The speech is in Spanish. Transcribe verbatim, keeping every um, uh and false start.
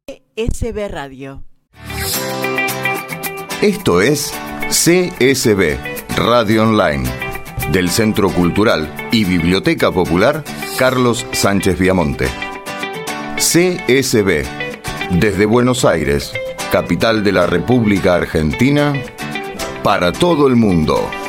S B Radio. Esto es C S B, Radio Online, del Centro Cultural y Biblioteca Popular Carlos Sánchez Viamonte. C S B, desde Buenos Aires, capital de la República Argentina, para todo el mundo.